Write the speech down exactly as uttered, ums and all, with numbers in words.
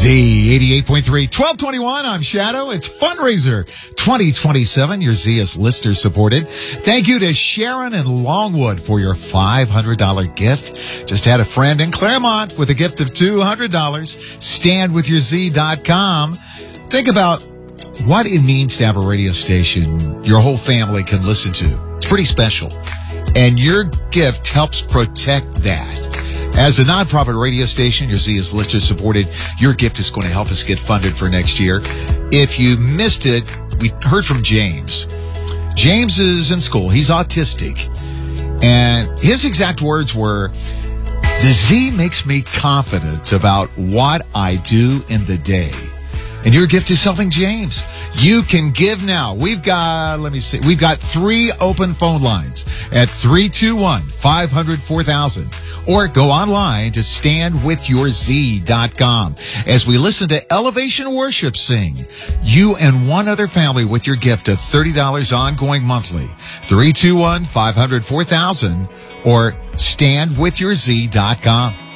Z eighty-eight point three, twelve twenty-one. I'm Shadow. It's Fundraiser twenty twenty-seven. Your Z is listener supported. Thank you to Sharon and Longwood for your five hundred dollars gift. Just had a friend in Claremont with a gift of two hundred dollars. stand with your z dot com. Think about what it means to have a radio station your whole family can listen to. It's pretty special. And your gift helps protect that. As a nonprofit radio station, your Z is listener supported. Your gift is going to help us get funded for next year. If you missed it, we heard from James. James is in school. He's autistic. And his exact words were, the Z makes me confident about what I do in the day. And your gift is helping James. You can give now. We've got, let me see, we've got three open phone lines at three two one, five hundred, four thousand. Or go online to stand with your z dot com. As we listen to Elevation Worship sing, you and one other family with your gift of thirty dollars ongoing monthly. three two one, five hundred, four thousand or stand with your z dot com.